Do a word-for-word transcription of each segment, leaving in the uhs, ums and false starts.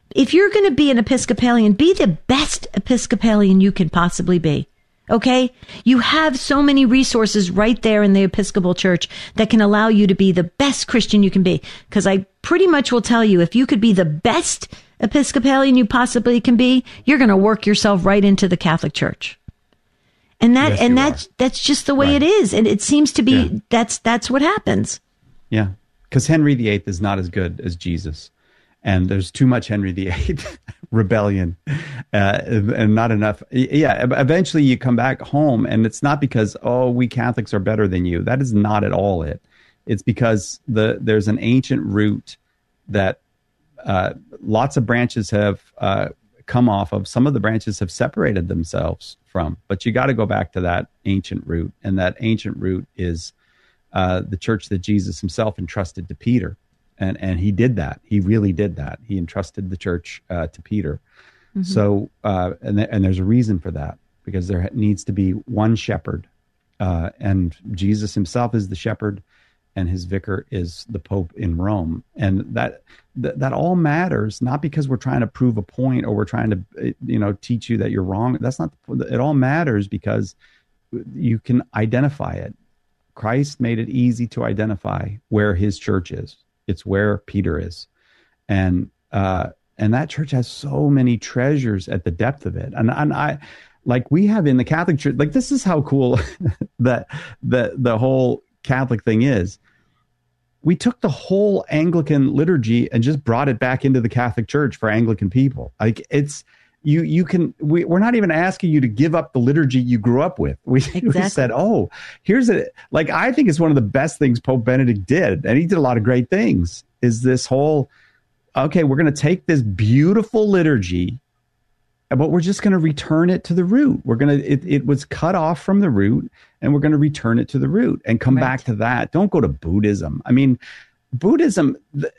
If you're going to be an Episcopalian, be the best Episcopalian you can possibly be. Okay? You have so many resources right there in the Episcopal Church that can allow you to be the best Christian you can be. Because I pretty much will tell you, if you could be the best Episcopalian you possibly can be, you're going to work yourself right into the Catholic Church. And that, yes, and that's, are. that's just the way right. it is. And it seems to be, yeah. that's, that's what happens. Yeah. Because Henry the Eighth is not as good as Jesus. And there's too much Henry the Eighth rebellion, uh, and not enough. Yeah, eventually you come back home, and it's not because, oh, we Catholics are better than you. That is not at all it. It's because the there's an ancient root that uh, lots of branches have uh, come off of. Some of the branches have separated themselves from. But you got to go back to that ancient root, and that ancient root is uh, the church that Jesus himself entrusted to Peter. And and he did that. He really did that. He entrusted the church uh, to Peter. Mm-hmm. So, uh, and, th- and there's a reason for that, because there needs to be one shepherd. Uh, and Jesus himself is the shepherd, and his vicar is the Pope in Rome. And that, th- that all matters, not because we're trying to prove a point or we're trying to, you know, teach you that you're wrong. That's not, the, it all matters because you can identify it. Christ made it easy to identify where his church is. It's where Peter is. And uh, and that church has so many treasures at the depth of it. And, and I, like we have in the Catholic Church, like this is how cool that the, the whole Catholic thing is. We took the whole Anglican liturgy and just brought it back into the Catholic Church for Anglican people. Like it's, you you can, we, we're not even asking you to give up the liturgy you grew up with. We, exactly. we said, oh, here's a, like, I think it's one of the best things Pope Benedict did, and he did a lot of great things, is this whole, okay, we're going to take this beautiful liturgy, but we're just going to return it to the root. We're going to, it, it was cut off from the root, and we're going to return it to the root and come right. back to that. Don't go to Buddhism. I mean, Buddhism, the,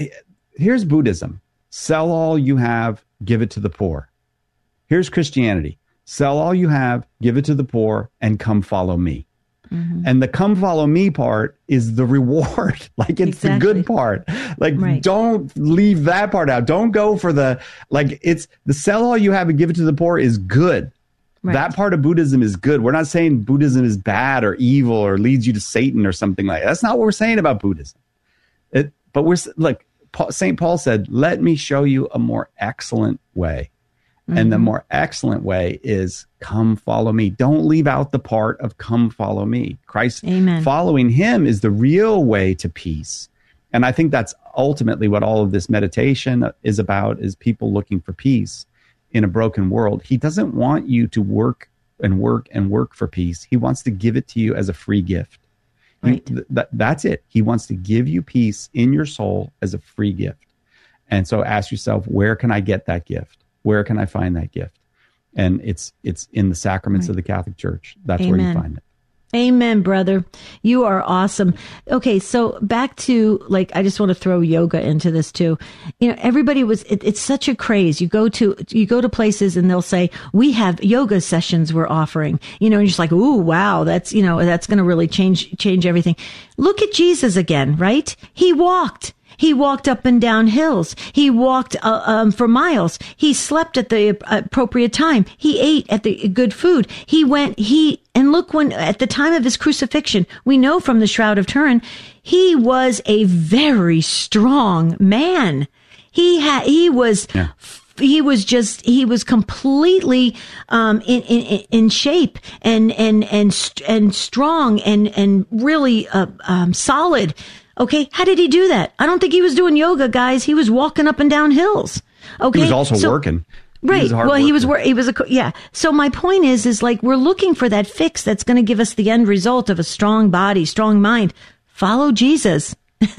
here's Buddhism. Sell all you have, give it to the poor. Here's Christianity. Sell all you have, give it to the poor, and come follow me. Mm-hmm. And the come follow me part is the reward. Like it's exactly. the good part. Like right. don't leave that part out. Don't go for the, like it's the sell all you have and give it to the poor is good. Right. That part of Buddhism is good. We're not saying Buddhism is bad or evil or leads you to Satan or something like that. That's not what we're saying about Buddhism. It, but we're like, Saint Paul said, let me show you a more excellent way. Mm-hmm. And the more excellent way is come follow me. Don't leave out the part of come follow me. Christ, Amen. Following him is the real way to peace. And I think that's ultimately what all of this meditation is about, is people looking for peace in a broken world. He doesn't want you to work and work and work for peace. He wants to give it to you as a free gift. Right. He, th- that's it. He wants to give you peace in your soul as a free gift. And so ask yourself, where can I get that gift? Where can I find that gift? And it's it's in the sacraments right. of the Catholic Church. That's Amen. Where you find it. Amen, brother. You are awesome. Okay, so back to, like, I just want to throw yoga into this too. You know, everybody was, it, it's such a craze. You go to, you go to places and they'll say, we have yoga sessions we're offering, you know, and you're just like, ooh, wow, that's, you know, that's going to really change, change everything. Look at Jesus again, right? He walked. He walked up and down hills. He walked uh, um, for miles. He slept at the appropriate time. He ate at the good food. He went, he, and look, when at the time of his crucifixion, we know from the Shroud of Turin, he was a very strong man. He had, he was, yeah. he was just, he was completely, um, in, in, in shape and, and, and, and strong and, and really, uh, um, solid. Okay, how did he do that? I don't think he was doing yoga, guys. He was walking up and down hills. Okay, he was also so, working. Right. He well, worker. he was. He was a. Yeah. So my point is, is like we're looking for that fix that's going to give us the end result of a strong body, strong mind. Follow Jesus.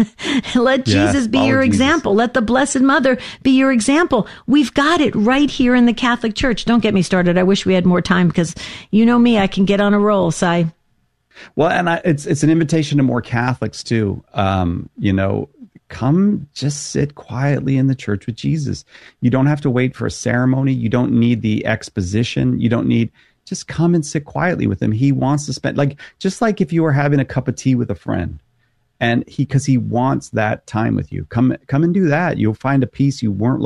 Let yeah, Jesus be your Jesus. Example. Let the Blessed Mother be your example. We've got it right here in the Catholic Church. Don't get me started. I wish we had more time because you know me, I can get on a roll, Si. Well, and I, it's it's an invitation to more Catholics too. Um, you know, come just sit quietly in the church with Jesus. You don't have to wait for a ceremony. You don't need the exposition. You don't need, just come and sit quietly with him. He wants to spend, like, just like if you were having a cup of tea with a friend, and he, because he wants that time with you. Come, come and do that. You'll find a peace you weren't